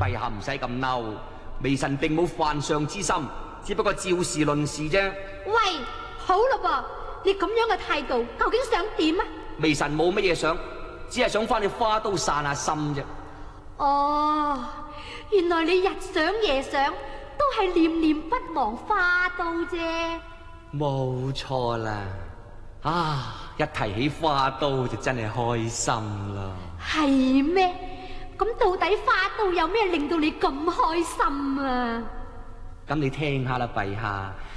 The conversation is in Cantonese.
陛下唔使咁嬲，微臣並冇犯上之心，只不過照事論事啫。 喂，好咯噃，你咁樣嘅態度究竟想點啊？ 微臣冇乜嘢想，只係想翻去花都散下心啫。 哦，原來你日想夜想都係念念不忘花都啫。 冇錯啦，啊，一提起花都就真係開心啦。 係咩？咁到底花都有咩令到你咁開心啊？ 咁你聽下啦，陛下，